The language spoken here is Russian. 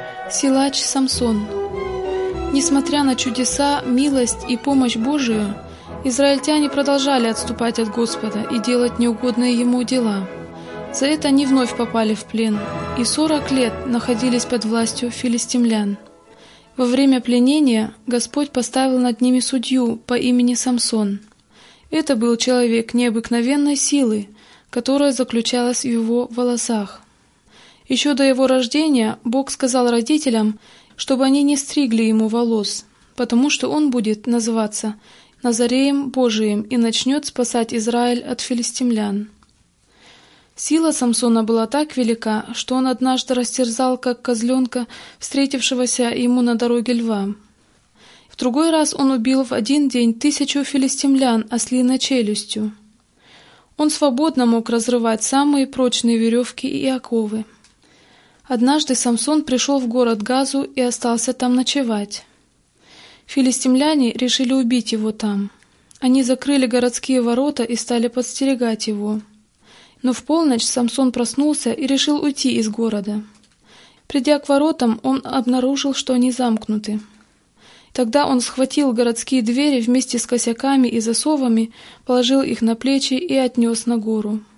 Силач Самсон. Несмотря на чудеса, милость и помощь Божию, израильтяне продолжали отступать от Господа и делать неугодные Ему дела. За это они вновь попали в плен, и 40 лет находились под властью филистимлян. Во время пленения Господь поставил над ними судью по имени Самсон. Это был человек необыкновенной силы, которая заключалась в его волосах. Еще до его рождения Бог сказал родителям, чтобы они не стригли ему волос, потому что он будет называться Назареем Божиим и начнет спасать Израиль от филистимлян. Сила Самсона была так велика, что он однажды растерзал, как козленка, встретившегося ему на дороге льва. В другой раз он убил в один день 1000 филистимлян ослиной челюстью. Он свободно мог разрывать самые прочные веревки и оковы. Однажды Самсон пришел в город Газу и остался там ночевать. Филистимляне решили убить его там. Они закрыли городские ворота и стали подстерегать его. Но в полночь Самсон проснулся и решил уйти из города. Придя к воротам, он обнаружил, что они замкнуты. Тогда он схватил городские двери вместе с косяками и засовами, положил их на плечи и отнес на гору.